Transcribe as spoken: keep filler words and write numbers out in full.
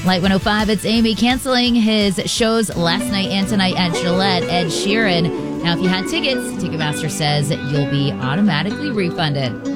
Light one oh five, it's Amy canceling his shows last night and tonight at Gillette. Ed Sheeran. Now, if you had tickets, Ticketmaster says you'll be automatically refunded.